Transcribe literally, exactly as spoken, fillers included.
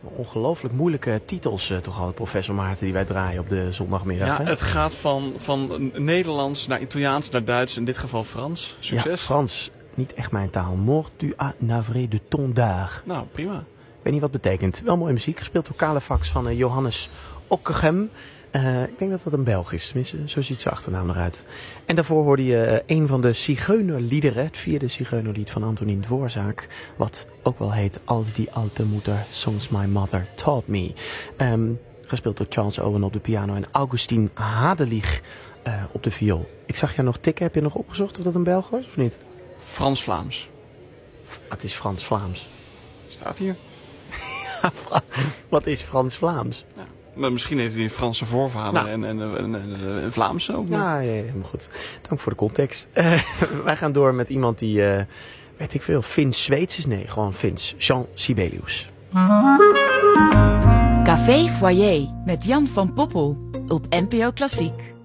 Ongelooflijk moeilijke titels uh, toch al, professor Maarten, die wij draaien op de zondagmiddag. Ja, hè? het gaat van, van Nederlands naar Italiaans naar Duits, in dit geval Frans. Succes. Ja, Frans. Niet echt mijn taal. Mort tu as navré de ton d'art. Nou, prima. Ik weet niet wat het betekent. Wel mooie muziek. Gespeeld door Calefax van uh, Johannes Ockeghem. Uh, ik denk dat dat een Belg is. Tenminste, zo ziet zijn achternaam eruit. En daarvoor hoorde je uh, een van de Zigeunerliederen. Het vierde Zigeunerlied van Antonin Dvorak. Wat ook wel heet Als die alte moeder songs my mother taught me. Um, gespeeld door Charles Owen op de piano en Augustin Hadelig uh, op de viool. Ik zag jou nog tikken. Heb je nog opgezocht of dat een Belg was of niet? Frans-Vlaams. Het is Frans-Vlaams. Staat hier. Wat is Frans-Vlaams? Ja. Maar misschien heeft hij een Franse voorvader nou. en, en, en, en, en Vlaamse ook. Ja, ja, helemaal goed. Dank voor de context. Uh, wij gaan door met iemand die, uh, weet ik veel, Fins-Zweeds is. Nee, gewoon Fins. Jean Sibelius. Café Foyer met Jan van Poppel op N P O Klassiek.